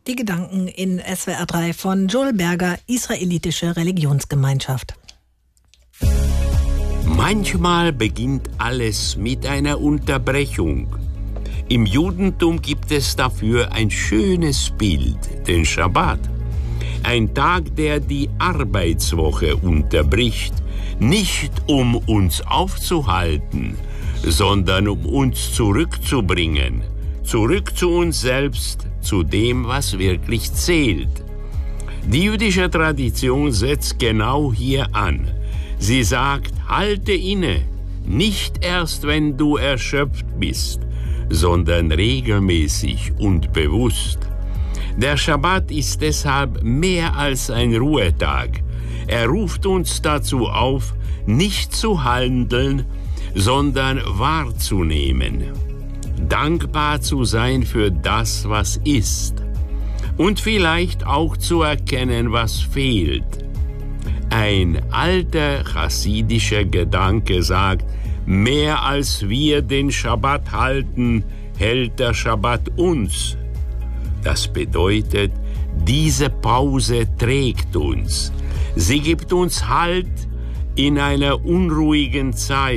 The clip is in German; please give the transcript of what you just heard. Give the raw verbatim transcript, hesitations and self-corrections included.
Die Gedanken in S W R drei von Joel Berger, Israelitische Religionsgemeinschaft. Manchmal beginnt alles mit einer Unterbrechung. Im Judentum gibt es dafür ein schönes Bild, den Schabbat. Ein Tag, der die Arbeitswoche unterbricht, nicht um uns aufzuhalten, sondern um uns zurückzubringen, zurück zu uns selbst, zu dem, was wirklich zählt. Die jüdische Tradition setzt genau hier an. Sie sagt, halte inne, nicht erst, wenn du erschöpft bist, sondern regelmäßig und bewusst. Der Schabbat ist deshalb mehr als ein Ruhetag. Er ruft uns dazu auf, nicht zu handeln, sondern wahrzunehmen. Dankbar zu sein für das, was ist. Und vielleicht auch zu erkennen, was fehlt. Ein alter chassidischer Gedanke sagt, mehr als wir den Schabbat halten, hält der Schabbat uns. Das bedeutet, diese Pause trägt uns. Sie gibt uns Halt in einer unruhigen Zeit.